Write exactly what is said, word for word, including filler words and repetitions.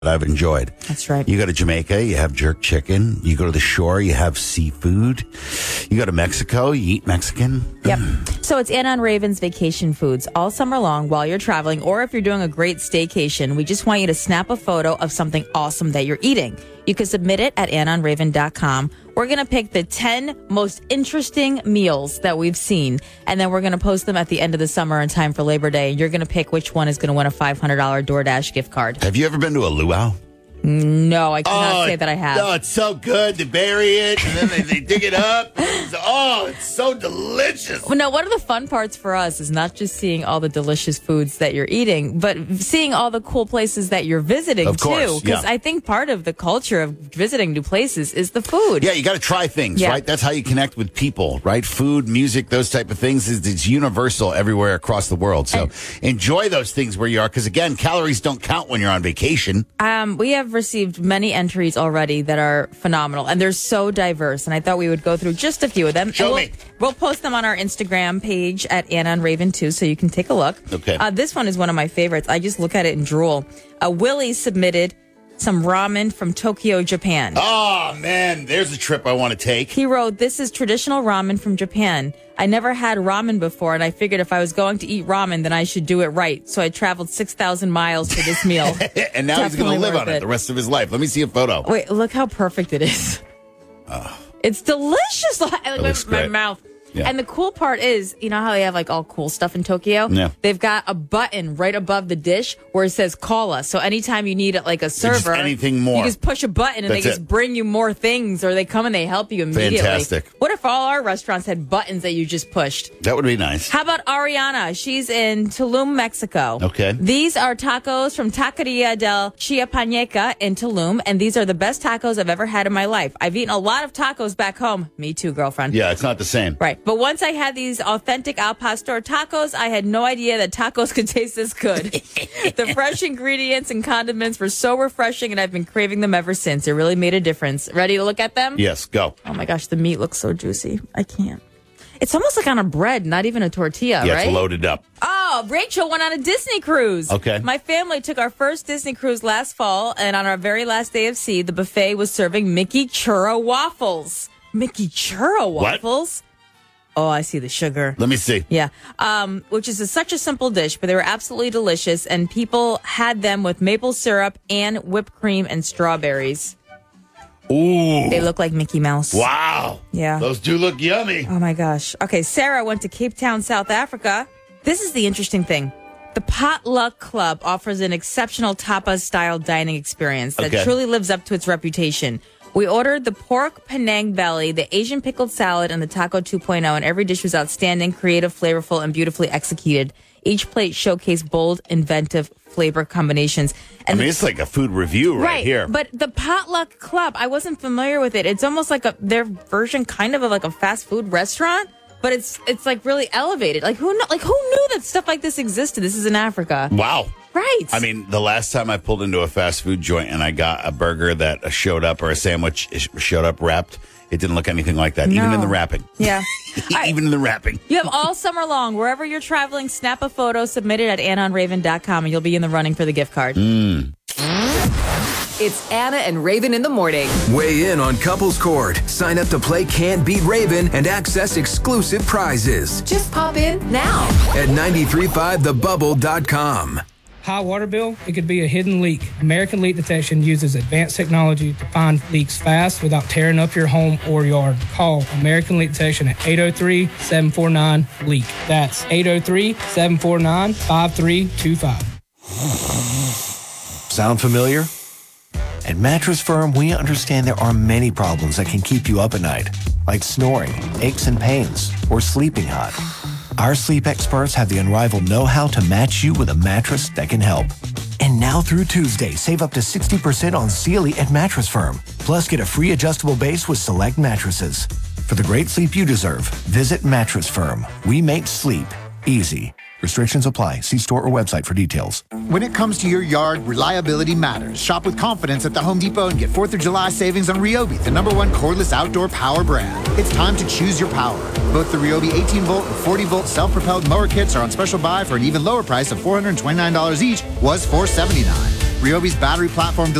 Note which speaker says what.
Speaker 1: I've enjoyed.
Speaker 2: That's right.
Speaker 1: You go to Jamaica, you have jerk chicken. You go to the shore, you have seafood. You go to Mexico, you eat Mexican.
Speaker 2: Yep. So it's Anna and Raven's Vacation Foods all summer long while you're traveling, or if you're doing a great staycation. We just want you to snap a photo of something awesome that you're eating. You can submit it at anna and raven dot com. We're going to pick the ten most interesting meals that we've seen, and then we're going to post them at the end of the summer in time for Labor Day. You're going to pick which one is going to win a five hundred dollars DoorDash gift card.
Speaker 1: Have you ever been to a luau?
Speaker 2: No, I cannot
Speaker 1: oh,
Speaker 2: say that I have.
Speaker 1: No, it's so good. They bury it, and then they, they dig it up. It's, oh, it's so delicious.
Speaker 2: Well, no, one of the fun parts for us is not just seeing all the delicious foods that you're eating, but seeing all the cool places that you're visiting,
Speaker 1: of course,
Speaker 2: too. Because
Speaker 1: yeah.
Speaker 2: I think part of the culture of visiting new places is the food.
Speaker 1: Yeah, you got to try things,
Speaker 2: yeah.
Speaker 1: right? That's how you connect with people, right? Food, music, those type of things. Is It's universal everywhere across the world. So and, enjoy those things where you are, because, again, calories don't count when you're on vacation.
Speaker 2: Um, we have received many entries already that are phenomenal, and they're so diverse, and I thought we would go through just a few of them.
Speaker 1: Show
Speaker 2: we'll,
Speaker 1: me.
Speaker 2: We'll post them on our Instagram page at Anna and Raven too, so you can take a look.
Speaker 1: Okay.
Speaker 2: Uh, this one is one of my favorites. I just look at it and drool. Uh, Willie submitted some ramen from Tokyo, Japan.
Speaker 1: Oh, man, there's a trip I want to take.
Speaker 2: He wrote, "This is traditional ramen from Japan. I never had ramen before, and I figured if I was going to eat ramen, then I should do it right. So I traveled six thousand miles for this meal."
Speaker 1: And now he's going to live on it,
Speaker 2: it
Speaker 1: the rest of his life. Let me see a photo.
Speaker 2: Wait, look how perfect it is.
Speaker 1: Oh.
Speaker 2: It's delicious. Like,
Speaker 1: It
Speaker 2: my,
Speaker 1: looks
Speaker 2: my
Speaker 1: great.
Speaker 2: mouth.
Speaker 1: Yeah.
Speaker 2: And the cool part is, you know how they have like all cool stuff in Tokyo?
Speaker 1: Yeah.
Speaker 2: They've got a button right above the dish where it says call us. So anytime you need like a server,
Speaker 1: just anything more.
Speaker 2: you just push a button and
Speaker 1: That's
Speaker 2: they just
Speaker 1: it.
Speaker 2: bring you more things, or they come and they help you immediately.
Speaker 1: Fantastic.
Speaker 2: What if all our restaurants had buttons that you just pushed?
Speaker 1: That would be nice.
Speaker 2: How about Ariana? She's in Tulum, Mexico.
Speaker 1: Okay.
Speaker 2: These are tacos from Taqueria del Chiapaneca in Tulum, and these are the best tacos I've ever had in my life. I've eaten a lot of tacos back home. Me too, girlfriend.
Speaker 1: Yeah, it's not the same.
Speaker 2: Right. But once I had these authentic Al Pastor tacos, I had no idea that tacos could taste this good. The fresh ingredients and condiments were so refreshing, and I've been craving them ever since. It really made a difference. Ready to look at them?
Speaker 1: Yes, go.
Speaker 2: Oh my gosh, the meat looks so juicy. I can't. It's almost like on a bread, not even a tortilla,
Speaker 1: Yeah,
Speaker 2: right?
Speaker 1: it's loaded up.
Speaker 2: Oh, Rachel went on a Disney cruise.
Speaker 1: Okay.
Speaker 2: My family took our first Disney cruise last fall, and on our very last day of sea, the buffet was serving Mickey Churro waffles. Mickey Churro waffles? Oh, I see the sugar.
Speaker 1: Let me see.
Speaker 2: Yeah, um, which is a, such a simple dish, but they were absolutely delicious, and people had them with maple syrup and whipped cream and strawberries.
Speaker 1: Ooh.
Speaker 2: They look like Mickey Mouse.
Speaker 1: Wow.
Speaker 2: Yeah.
Speaker 1: Those do look yummy.
Speaker 2: Oh, my gosh. Okay, Sarah went to Cape Town, South Africa. This is the interesting thing. The Potluck Club offers an exceptional tapas-style dining experience that
Speaker 1: Okay.
Speaker 2: truly lives up to its reputation. We ordered the pork Penang belly, the Asian pickled salad, and the taco two point oh, and every dish was outstanding, creative, flavorful, and beautifully executed. Each plate showcased bold, inventive flavor combinations.
Speaker 1: I
Speaker 2: And
Speaker 1: mean, it's like a food review right,
Speaker 2: Right,
Speaker 1: here.
Speaker 2: but the Potluck Club, I wasn't familiar with it. It's almost like a their version, kind of, of like a fast food restaurant, but it's it's like really elevated. Like who kn- like who knew that stuff like this existed? This is in Africa,
Speaker 1: Wow.
Speaker 2: right?
Speaker 1: I mean, the last time I pulled into a fast food joint and I got a burger that showed up, or a sandwich showed up wrapped, it didn't look anything like that, even
Speaker 2: No.
Speaker 1: in the wrapping.
Speaker 2: yeah. I-
Speaker 1: Even in the wrapping.
Speaker 2: You have all summer long, wherever you're traveling, snap a photo, submit it at anna and raven dot com, and you'll be in the running for the gift card.
Speaker 1: Mm.
Speaker 3: It's Anna and Raven in the morning.
Speaker 4: Weigh in on Couples Court. Sign up to play Can't Beat Raven and access exclusive prizes
Speaker 3: Just pop in now.
Speaker 4: at nine three five the bubble dot com.
Speaker 5: High water bill, it could be a hidden leak. American Leak Detection uses advanced technology to find leaks fast without tearing up your home or yard. Call American Leak Detection at eight oh three, seven four nine, LEAK. That's eight oh three, seven four nine, five three two five.
Speaker 6: Sound familiar? At Mattress Firm, we understand there are many problems that can keep you up at night, like snoring, aches and pains, or sleeping hot. Our sleep experts have the unrivaled know-how to match you with a mattress that can help. And now through Tuesday, save up to sixty percent on Sealy at Mattress Firm. Plus, get a free adjustable base with select mattresses. For the great sleep you deserve, visit Mattress Firm. We make sleep easy. Restrictions apply. See store or website for details.
Speaker 7: When it comes to your yard, reliability matters. Shop with confidence at the Home Depot and get fourth of July savings on Ryobi, the number one cordless outdoor power brand. It's time to choose your power. Both the Ryobi eighteen volt and forty volt self-propelled mower kits are on special buy for an even lower price of four hundred twenty-nine dollars each, was four hundred seventy-nine dollars. Ryobi's battery platform